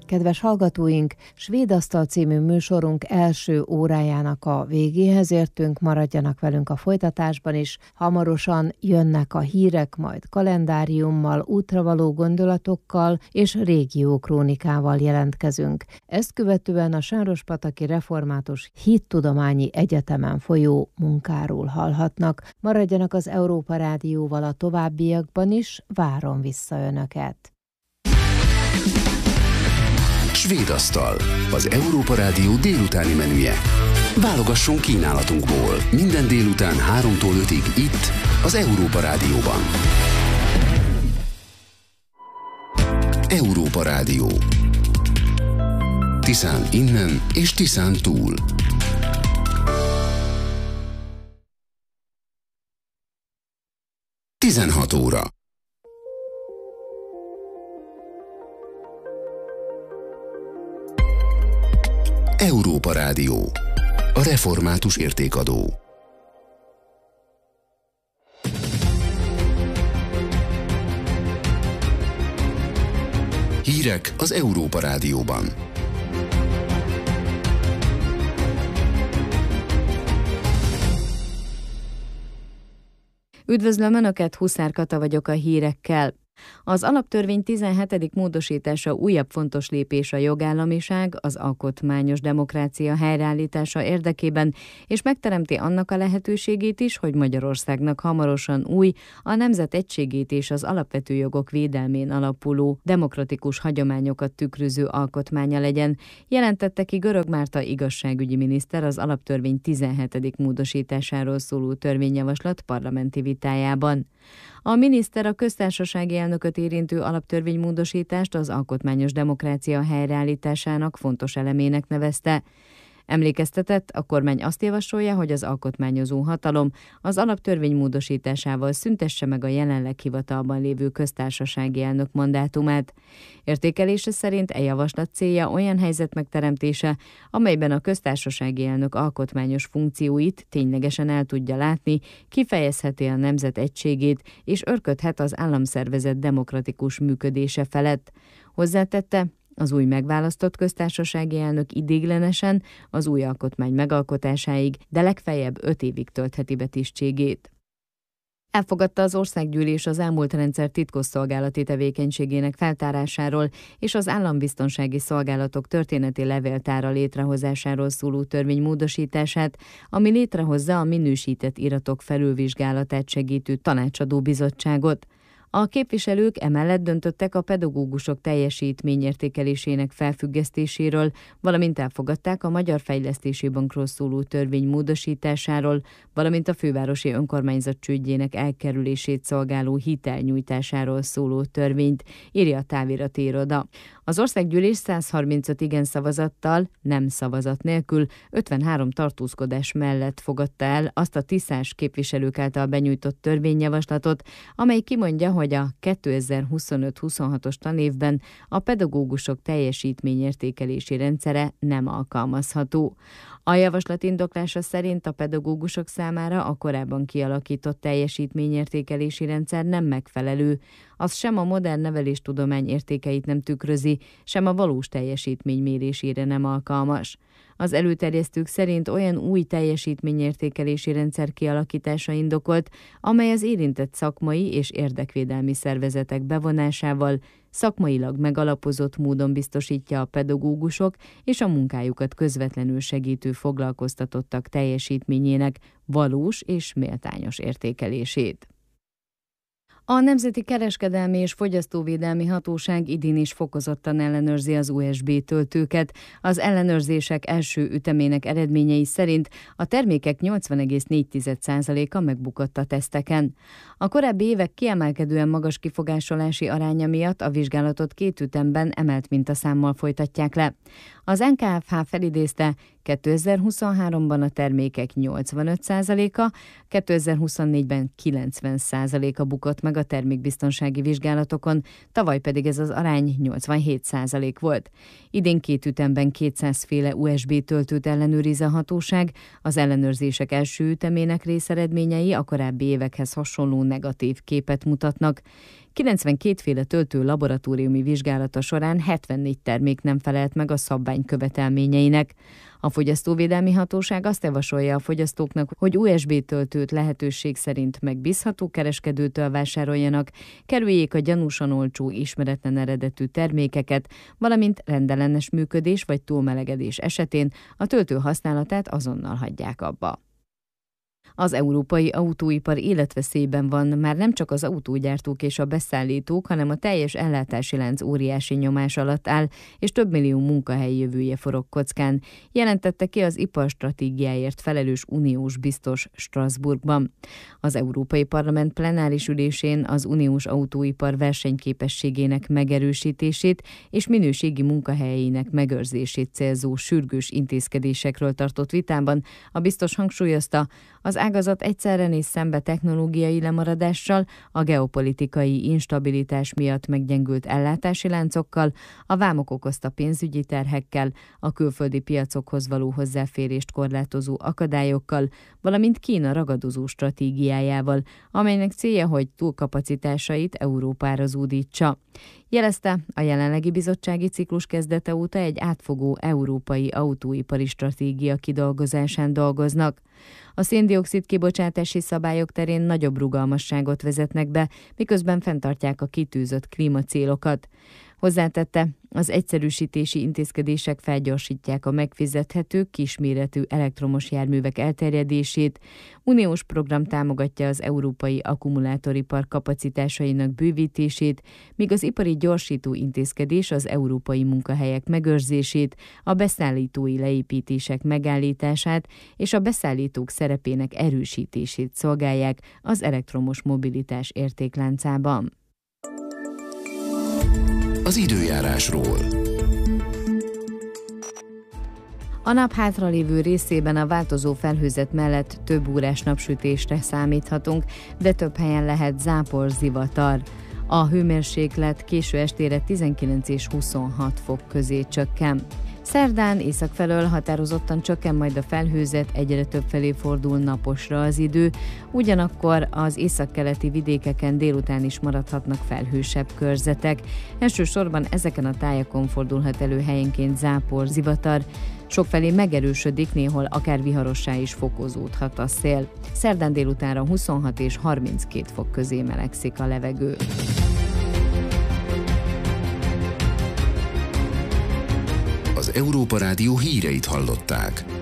Kedves hallgatóink, Svéd Asztal című műsorunk első órájának a végéhez értünk, maradjanak velünk a folytatásban is. Hamarosan jönnek a hírek, majd kalendáriummal, útravaló gondolatokkal és régiókrónikával jelentkezünk. Ezt követően a Sárospataki Református Hittudományi Egyetemen folyó munkáról hallhatnak. Maradjanak az Európa Rádióval a továbbiakban is, várom vissza Önöket. Svéd Asztal, az Európa Rádió délutáni menüje. Válogassunk kínálatunkból minden délután 3-tól 5-ig itt, az Európa Rádióban. Európa Rádió. Tiszán innen és Tiszán túl. Tizenhat óra. Európa Rádió. A református értékadó. Hírek az Európa Rádióban. Üdvözlöm Önöket, Huszár Kata vagyok a hírekkel. Az alaptörvény 17. módosítása újabb fontos lépés a jogállamiság, az alkotmányos demokrácia helyreállítása érdekében, és megteremti annak a lehetőségét is, hogy Magyarországnak hamarosan új, a nemzet egységét és az alapvető jogok védelmén alapuló, demokratikus hagyományokat tükröző alkotmánya legyen, jelentette ki Görög Márta igazságügyi miniszter az alaptörvény 17. módosításáról szóló törvényjavaslat parlamenti vitájában. A miniszter a köztársasági elnököt érintő alaptörvénymódosítást az alkotmányos demokrácia helyreállításának fontos elemének nevezte. Emlékeztetett, a kormány azt javasolja, hogy az alkotmányozó hatalom az alaptörvény módosításával szüntesse meg a jelenleg hivatalban lévő köztársasági elnök mandátumát. Értékelése szerint javaslat célja olyan helyzet megteremtése, amelyben a köztársasági elnök alkotmányos funkcióit ténylegesen el tudja látni, kifejezheti a nemzet egységét és örködhet az államszervezet demokratikus működése felett. Hozzátette, az új megválasztott köztársasági elnök idéglenesen az új alkotmány megalkotásáig, de legfeljebb 5 évig töltheti be tisztségét. Elfogadta az országgyűlés az elmúlt rendszer titkosszolgálati tevékenységének feltárásáról és az állambiztonsági szolgálatok történeti levéltára létrehozásáról szóló törvény módosítását, ami létrehozza a minősített iratok felülvizsgálatát segítő tanácsadó bizottságot. A képviselők emellett döntöttek a pedagógusok teljesítményértékelésének felfüggesztéséről, valamint elfogadták a Magyar Fejlesztési Bankról szóló törvény módosításáról, valamint a fővárosi önkormányzat csődjének elkerülését szolgáló hitelnyújtásáról szóló törvényt, írja a távirati iroda. Az országgyűlés 135 igen szavazattal, nem szavazat nélkül, 53 tartózkodás mellett fogadta el azt a tisztás képviselők által benyújtott törvényjavaslatot, amely kimondja, hogy a 2025-26-os tanévben a pedagógusok teljesítményértékelési rendszere nem alkalmazható. A javaslat indoklása szerint a pedagógusok számára a korábban kialakított teljesítményértékelési rendszer nem megfelelő, az sem a modern neveléstudomány értékeit nem tükrözi, sem a valós teljesítmény mérésére nem alkalmas. Az előterjesztők szerint olyan új teljesítményértékelési rendszer kialakítása indokolt, amely az érintett szakmai és érdekvédelmi szervezetek bevonásával szakmailag megalapozott módon biztosítja a pedagógusok és a munkájukat közvetlenül segítő foglalkoztatottak teljesítményének valós és méltányos értékelését. A Nemzeti Kereskedelmi és Fogyasztóvédelmi Hatóság idén is fokozottan ellenőrzi az USB töltőket. Az ellenőrzések első ütemének eredményei szerint a termékek 80,4%-a megbukott a teszteken. A korábbi évek kiemelkedően magas kifogásolási aránya miatt a vizsgálatot 2 ütemben emelt mintaszámmal folytatják le. Az NKFH felidézte, 2023-ban a termékek 85%-a, 2024-ben 90%-a bukott meg a termékbiztonsági vizsgálatokon, tavaly pedig ez az arány 87% volt. Idén 2 ütemben 200 féle USB töltőt ellenőriz a hatóság, az ellenőrzések első ütemének részeredményei a korábbi évekhez hasonló negatív képet mutatnak. 92 féle töltő laboratóriumi vizsgálata során 74 termék nem felelt meg a szabvány követelményeinek. A Fogyasztóvédelmi Hatóság azt javasolja a fogyasztóknak, hogy USB töltőt lehetőség szerint megbízható kereskedőtől vásároljanak, kerüljék a gyanúsan olcsó, ismeretlen eredetű termékeket, valamint rendellenes működés vagy túlmelegedés esetén a töltő használatát azonnal hagyják abba. Az európai autóipar életveszélyben van, már nem csak az autógyártók és a beszállítók, hanem a teljes ellátási lánc óriási nyomás alatt áll, és több millió munkahely jövője forog kockán, jelentette ki az iparstratégiáért felelős uniós biztos Strasbourgban. Az Európai Parlament plenáris ülésén az uniós autóipar versenyképességének megerősítését és minőségi munkahelyeinek megőrzését célzó sürgős intézkedésekről tartott vitában a biztos hangsúlyozta, az ágazat egyszerre néz szembe technológiai lemaradással, a geopolitikai instabilitás miatt meggyengült ellátási láncokkal, a vámok okozta pénzügyi terhekkel, a külföldi piacokhoz való hozzáférést korlátozó akadályokkal, valamint Kína ragadozó stratégiájával, amelynek célja, hogy túlkapacitásait Európára zúdítsa. Jelezte, a jelenlegi bizottsági ciklus kezdete óta egy átfogó európai autóipari stratégia kidolgozásán dolgoznak. A szén-dioxid kibocsátási szabályok terén nagyobb rugalmasságot vezetnek be, miközben fenntartják a kitűzött klímacélokat. Hozzátette, az egyszerűsítési intézkedések felgyorsítják a megfizethető, kisméretű elektromos járművek elterjedését, uniós program támogatja az európai akkumulátoripar kapacitásainak bővítését, míg az ipari gyorsító intézkedés az európai munkahelyek megőrzését, a beszállítói leépítések megállítását és a beszállítók szerepének erősítését szolgálják az elektromos mobilitás értékláncában. Az időjárásról. A nap hátralévő részében a változó felhőzet mellett több órás napsütésre számíthatunk, de több helyen lehet zápor, zivatar. A hőmérséklet késő estére 19 és 26 fok közé csökken. Szerdán észak felől határozottan csökken majd a felhőzet, egyre több felé fordul naposra az idő, ugyanakkor az északkeleti vidékeken délután is maradhatnak felhősebb körzetek. Elsősorban ezeken a tájakon fordulhat elő helyenként zápor, zivatar, sokfelé megerősödik, néhol akár viharossá is fokozódhat a szél. Szerdán délutánra 26 és 32 fok közé melegszik a levegő. Az Európa Rádió híreit hallották.